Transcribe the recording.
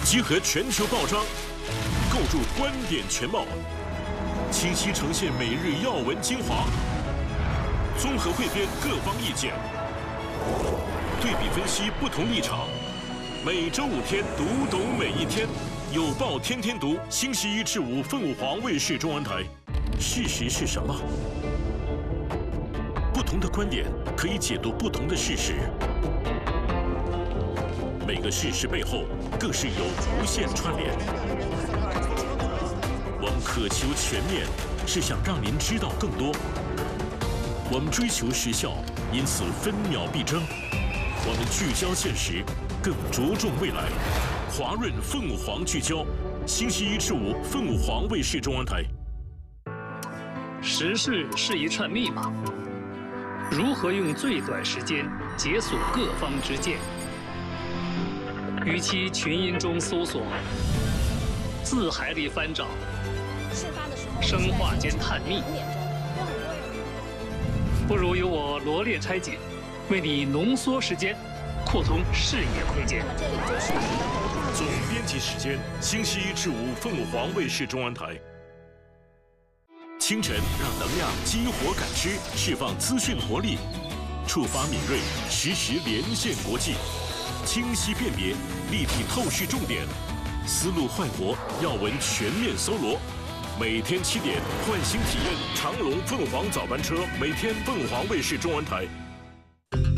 集合全球报章，构筑观点全貌，清晰呈现每日要闻精华，综合汇编各方意见，对比分析不同立场。每周5天，读懂每一天。有报天天读，星期1至5，凤凰卫视中文台。事实是什么？不同的观点可以解读不同的事实。每个事实背后，更是有无限串联。我们渴求全面，是想让您知道更多。我们追求时效，因此分秒必争。我们聚焦现实，更着重未来。华润凤凰聚焦，星期1至5，凤凰卫视中文台。 时事是一串密码，如何用最短时间解锁各方之见？与其群音中搜索，字海里翻找，生化间探秘，不如由我罗列拆解，为你浓缩时间，扩通视野空间。 总编辑时间：星期1至5，凤凰卫视中文台。清晨让能量激活感知，释放资讯活力，触发敏锐，实时连线国际，清晰辨别，立体透视重点，思路焕活，要闻全面搜罗。每天7点，换新体验长龙凤凰早班车，每天凤凰卫视中文台。